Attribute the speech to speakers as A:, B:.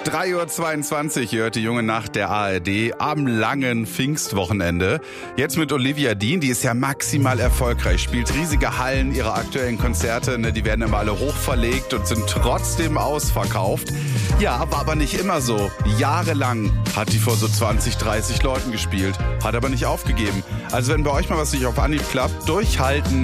A: 3:22 Uhr, ihr hört die junge Nacht der ARD am langen Pfingstwochenende. Jetzt mit Olivia Dean, die ist ja maximal erfolgreich, spielt riesige Hallen, ihre aktuellen Konzerte, die werden immer alle hochverlegt und sind trotzdem ausverkauft. Ja, war aber nicht immer so. Jahrelang hat die vor so 20, 30 Leuten gespielt, hat aber nicht aufgegeben. Also wenn bei euch mal was nicht auf Anhieb klappt, durchhalten,